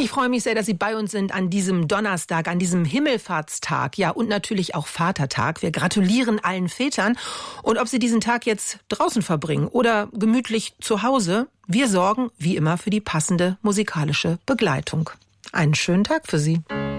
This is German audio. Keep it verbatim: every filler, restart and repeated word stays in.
Ich freue mich sehr, dass Sie bei uns sind an diesem Donnerstag, an diesem Himmelfahrtstag, ja, und natürlich auch Vatertag. Wir gratulieren allen Vätern. Und ob Sie diesen Tag jetzt draußen verbringen oder gemütlich zu Hause, wir sorgen wie immer für die passende musikalische Begleitung. Einen schönen Tag für Sie.